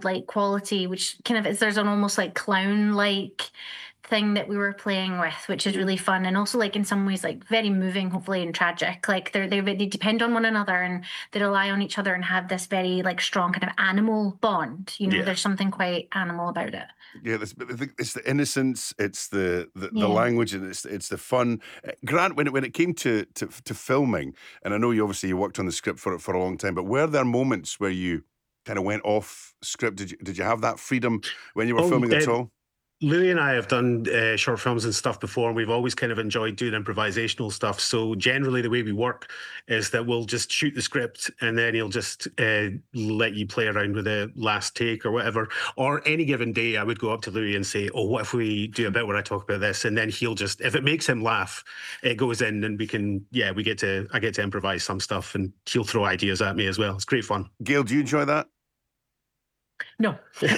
childlike quality, which kind of is, there's an almost like clown-like thing that we were playing with, which is really fun, and also like in some ways like very moving, hopefully, and tragic. Like they depend on one another, and they rely on each other, and have this very like strong kind of animal bond. You know, Yeah. there's something quite animal about it. Yeah, it's the innocence, it's the Yeah. language, and it's the fun. Grant, when it came to filming, and I know you obviously you worked on the script for a long time, but were there moments where you kind of went off script? Did you have that freedom when you were Oh, filming at all? Louis and I have done short films and stuff before, and we've always kind of enjoyed doing improvisational stuff. So generally the way we work is that we'll just shoot the script, and then he'll just let you play around with the last take or whatever. Or any given day, I would go up to Louis and say, oh, what if we do a bit where I talk about this? And then he'll just, if it makes him laugh, it goes in, and I get to improvise some stuff, and he'll throw ideas at me as well. It's great fun. Gail, do you enjoy that? No.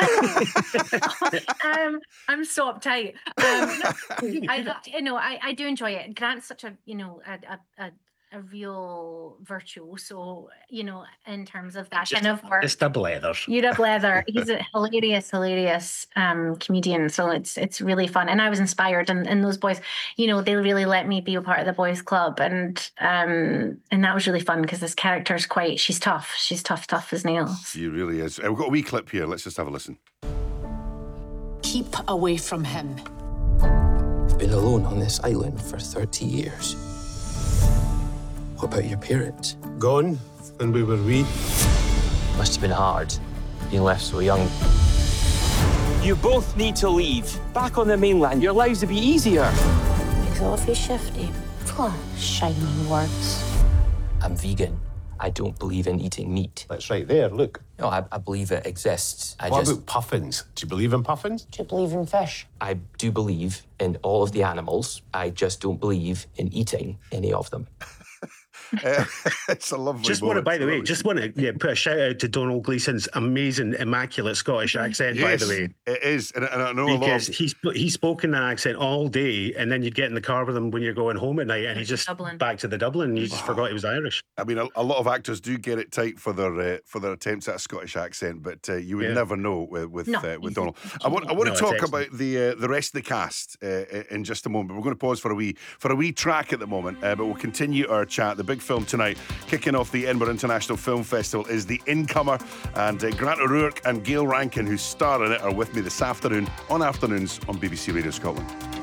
I'm so uptight. I do enjoy it. Grant's such a real virtuoso, in terms of that kind of work. It's the blether. You're a blether. He's a hilarious comedian. So it's really fun. And I was inspired, and those boys, they really let me be a part of the boys club, and that was really fun, because this character's she's tough. She's tough as nails. She really is. We've got a wee clip here. Let's just have a listen. Keep away from him. I've been alone on this island for 30 years. What about your parents? Gone when we were wee. Must have been hard, being left so young. You both need to leave. Back on the mainland, your lives would be easier. He's awfully shifty. Full of shiny words. I'm vegan. I don't believe in eating meat. That's right there, look. No, I believe it exists. What about puffins? Do you believe in puffins? Do you believe in fish? I do believe in all of the animals. I just don't believe in eating any of them. It's a lovely By the way, put a shout out to Donald Gleason's amazing, immaculate Scottish accent. Yes, by the way, it is, and I know because a lot. he spoke in that accent all day, and then you'd get in the car with him when you're going home at night, and he's just back to the Dublin, and you just forgot he was Irish. I mean, a lot of actors do get it tight for their attempts at a Scottish accent, but you would never know with Donald. I want to talk about the rest of the cast in just a moment. We're going to pause for a wee track at the moment, but we'll continue our chat. The big film tonight, kicking off the Edinburgh International Film Festival, is The Incomer, and Grant O'Rourke and Gail Rankin, who star in it, are with me this afternoon on Afternoons on BBC Radio Scotland.